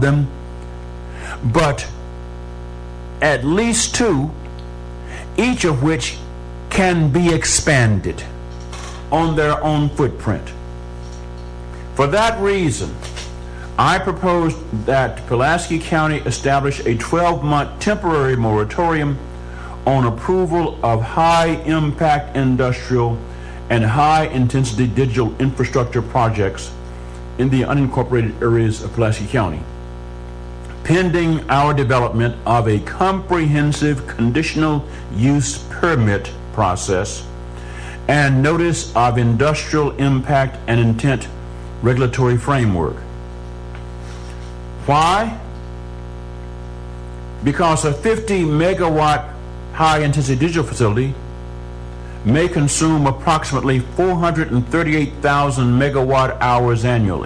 them, but at least 2, each of which can be expanded on their own footprint. For that reason, I propose that Pulaski County establish a 12-month temporary moratorium on approval of high-impact industrial and high-intensity digital infrastructure projects in the unincorporated areas of Pulaski County, pending our development of a comprehensive conditional use permit process and notice of industrial impact and intent regulatory framework. Why? Because a 50 megawatt high-intensity digital facility may consume approximately 438,000 megawatt hours annually.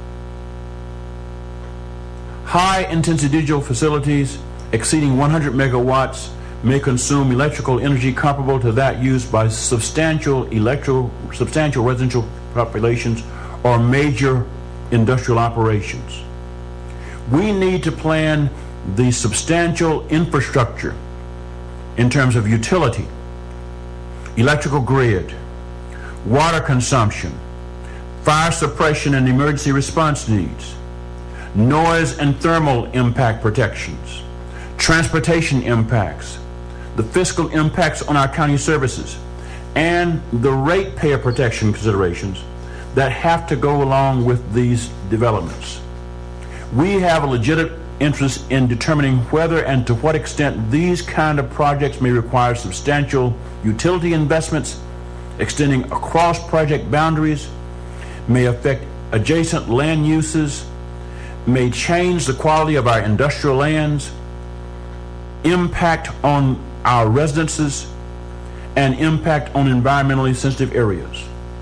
High-intensity digital facilities exceeding 100 megawatts may consume electrical energy comparable to that used by substantial residential populations or major industrial operations. We need to plan the substantial infrastructure in terms of utility, electrical grid, water consumption, fire suppression and emergency response needs, noise and thermal impact protections, transportation impacts, the fiscal impacts on our county services, and the ratepayer protection considerations that have to go along with these developments. We have a legitimate interest in determining whether and to what extent these kind of projects may require substantial utility investments extending across project boundaries, may affect adjacent land uses, may change the quality of our industrial lands, impact on our residences, and impact on environmentally sensitive areas.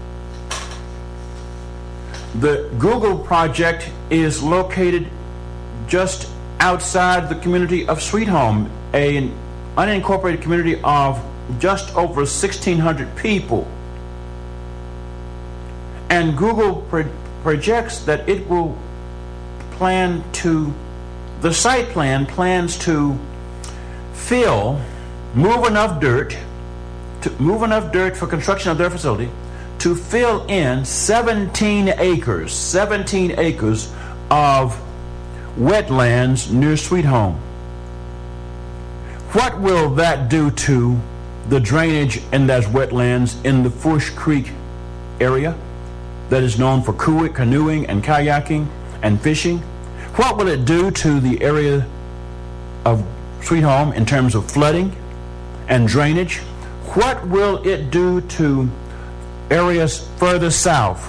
The Google project is located just outside the community of Sweet Home, an unincorporated community of just over 1,600 people. And Google projects that it will the site plan plans to move enough dirt for construction of their facility to fill in 17 acres of wetlands near Sweet Home. What will that do to the drainage in those wetlands in the Fush Creek area that is known for canoeing and kayaking and fishing? What will it do to the area of Sweet Home in terms of flooding and drainage? What will it do to areas further south?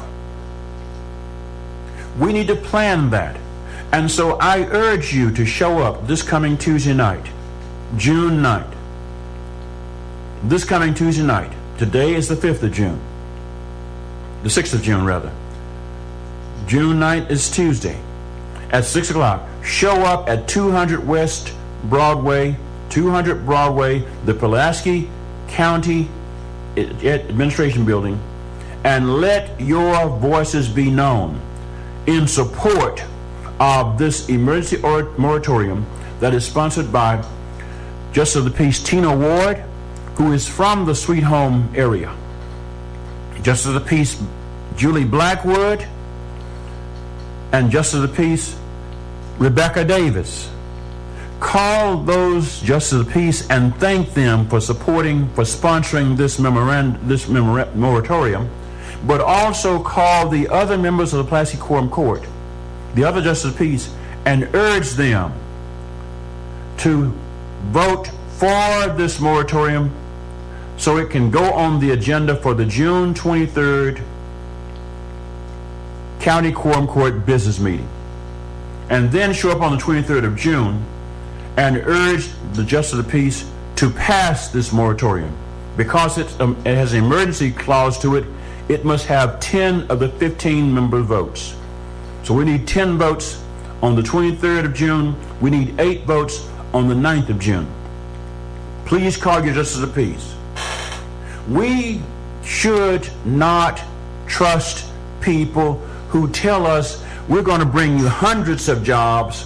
We need to plan that. And so I urge you to show up this coming Tuesday night, June 9th. This coming Tuesday night. Today is the 5th of June. The 6th of June, rather. June 9th is Tuesday. At 6 o'clock, show up at 200 West Broadway, the Pulaski County Administration Building, and let your voices be known in support of this emergency moratorium that is sponsored by Justice of the Peace Tina Ward, who is from the Sweet Home area, Justice of the Peace Julie Blackwood, and Justice of the Peace Rebecca Davis. Call those Justice of the Peace and thank them for sponsoring this moratorium, but also call the other members of the Pulaski Quorum Court, the other Justice of Peace, and urge them to vote for this moratorium so it can go on the agenda for the June 23rd County Quorum Court business meeting. And then show up on the 23rd of June and urge the Justice of the Peace to pass this moratorium. Because it has an emergency clause to it, it must have 10 of the 15 member votes. So we need 10 votes on the 23rd of June. We need 8 votes on the 9th of June. Please call your Justice of the Peace. We should not trust people who tell us we're going to bring you hundreds of jobs